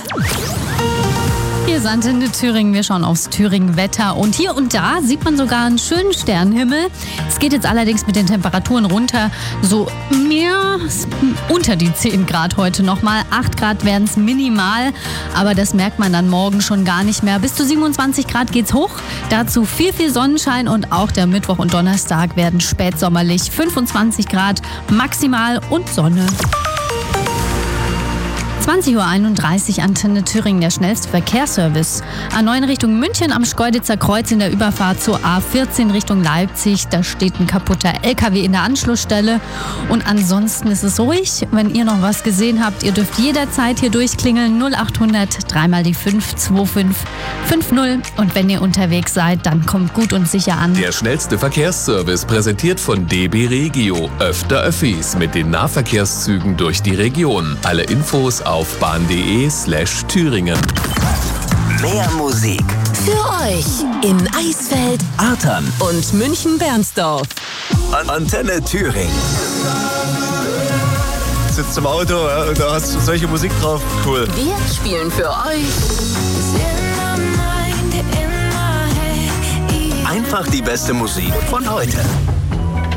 Hier ist Antenne Thüringen. Wir schauen aufs Thüringen-Wetter. Und hier und da sieht man sogar einen schönen Sternenhimmel. Es geht jetzt allerdings mit den Temperaturen runter. So mehr unter die 10 Grad heute nochmal. 8 Grad werden es minimal. Aber das merkt man dann morgen schon gar nicht mehr. Bis zu 27 Grad geht's hoch. Dazu viel Sonnenschein. Und auch der Mittwoch und Donnerstag werden spätsommerlich. 25 Grad maximal und Sonne. 20.31 Uhr, Antenne Thüringen, der schnellste Verkehrsservice. A9 Richtung München am Schkeuditzer Kreuz in der Überfahrt zur A14 Richtung Leipzig. Da steht ein kaputter LKW in der Anschlussstelle. Und ansonsten ist es ruhig. Wenn ihr noch was gesehen habt, ihr dürft jederzeit hier durchklingeln. 0800 3 mal die 5 25 50. Und wenn ihr unterwegs seid, dann kommt gut und sicher an. Der schnellste Verkehrsservice präsentiert von DB Regio. Öfter Öffis mit den Nahverkehrszügen durch die Region. Alle Infos auf bahn.de/Thüringen. Mehr Musik für euch in Eisfeld, Artern und München-Bernsdorf. Antenne Thüringen. Sitzt im Auto, ja, und da hast du solche Musik drauf. Cool. Wir spielen für euch Einfach die beste Musik von heute.